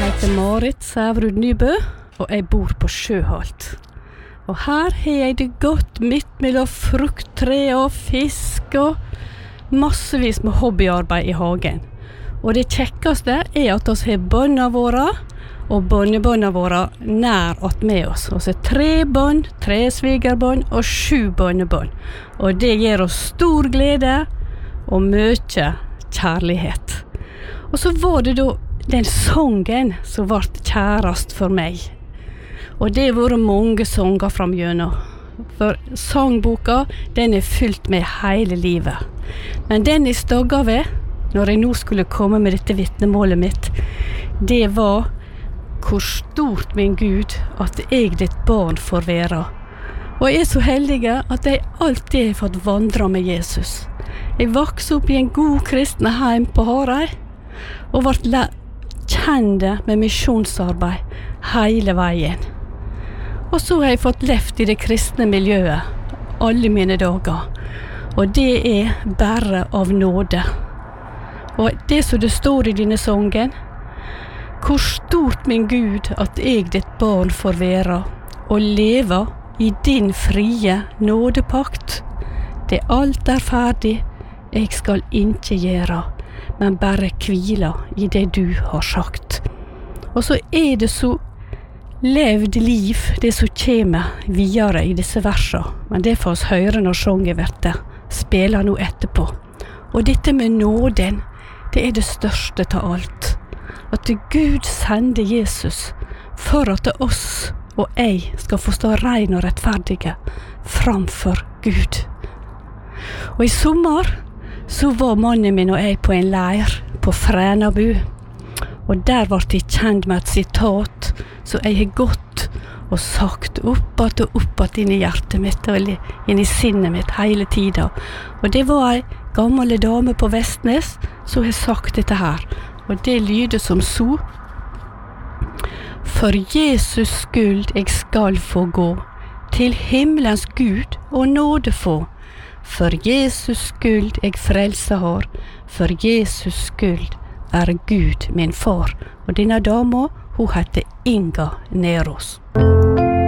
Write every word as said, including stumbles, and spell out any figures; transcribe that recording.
heter Marit Sævrud Nybø, og jeg bor på Sjøholt. Og her har jeg det godt midt mellom frukttre og fisk og massevis med hobbyarbeid i hagen. Og det kjekkeste er at vi har bønner våre og bønnebønner våre nær at med oss. Og så er tre bønn, tre svigerbønn og sju bønnebønn. Og det gir oss stor glede og mye kjærlighet. Og så var det da den sangen som ble kjærast for meg. Og det har vært mange sanger framgjennom. For sangboka, den er fylt med hele livet. Men den jeg stagget ved, når jeg nå skulle komme med dette vittnemålet mitt, det var hvor stort min Gud at jeg ditt barn får være. Og jeg er så heldig at jeg alltid har fått vandre med Jesus. Jeg vokste opp i en god kristne heim på Harøy, og ble kjent med misjonsarbeid hele veien. Og så har jeg fått levd i det kristne miljøet alle mine dager. Og det er bare av nåde. Og det som det står i denne sangen, hvor stort min Gud at jeg ditt barn får være, og leve i din frie nådepakt. Det alt er ferdig, jeg skal ikke gjøre, men bare hvile i det du har sagt. Og så er det så levd liv, det som kommer videre i disse versene. Men det får oss høre når sangen blir spiller nå etterpå. Og dette med nåden, det er det største av alt. At Gud sender Jesus for at oss og jeg skal få stå rein og rettferdige framfor Gud. Og i sommer så var mannen min og jeg på en leir på Frænabu. Og der ble jeg kjent med et sitat som jeg har gått og sagt oppat og oppat inn i hjertet mitt og inn i sinnet mitt hele tiden. Og det var en gammel dame på Vestnes som har sagt dette her. Og det lyder som så: For Jesus skyld jeg skal få gå, til himmelens Gud og nåde få. For Jesus skyld jeg frelse har, for Jesus skyld er Gud min far. Og denne dama, hun heter Inga Neros.